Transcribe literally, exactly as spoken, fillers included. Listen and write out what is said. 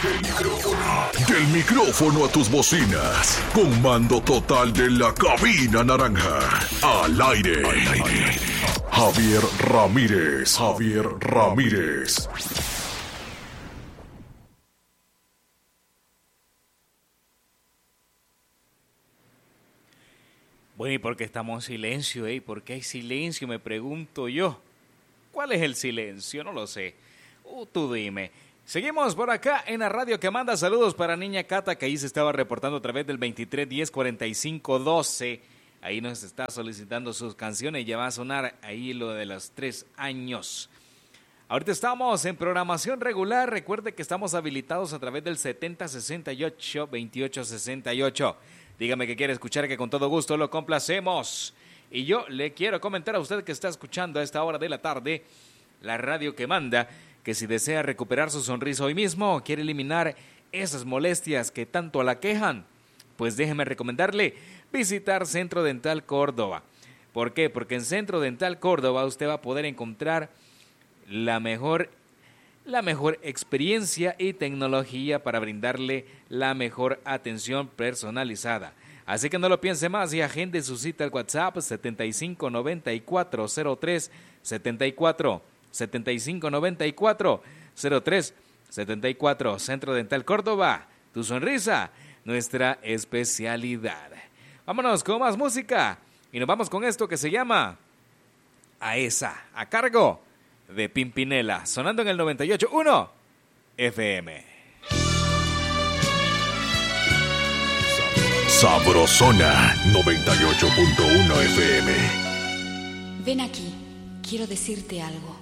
Del micrófono, del micrófono a tus bocinas. Con mando total de la cabina naranja. Al aire. Al aire. Javier Ramírez. Javier Ramírez. Bueno, ¿y por qué estamos en silencio, eh? ¿Por qué hay silencio? Me pregunto yo. ¿Cuál es el silencio? No lo sé. Uh, tú dime. Seguimos por acá en la radio que manda saludos para Niña Cata, que ahí se estaba reportando a través del veintitrés diez cuarenta y cinco doce. Ahí nos está solicitando sus canciones. Ya va a sonar ahí lo de los tres años. Ahorita estamos en programación regular. Recuerde que estamos habilitados a través del setenta sesenta y ocho veintiocho sesenta y ocho. Dígame que quiere escuchar, que con todo gusto lo complacemos. Y yo le quiero comentar a usted que está escuchando a esta hora de la tarde la radio que manda, que si desea recuperar su sonrisa hoy mismo o quiere eliminar esas molestias que tanto la quejan, pues déjeme recomendarle visitar Centro Dental Córdoba. ¿Por qué? Porque en Centro Dental Córdoba usted va a poder encontrar la mejor, la mejor experiencia y tecnología para brindarle la mejor atención personalizada. Así que no lo piense más y agende su cita al WhatsApp setenta y cinco noventa y cuatro cero tres setenta y cuatro. setenta y cinco noventa y cuatro cero tres setenta y cuatro. Centro Dental Córdoba, tu sonrisa, nuestra especialidad. Vámonos con más música y nos vamos con esto que se llama A Esa, a cargo de Pimpinela, sonando en el noventa y ocho punto uno F M. Sabrosona noventa y ocho punto uno F M. Ven aquí, quiero decirte algo.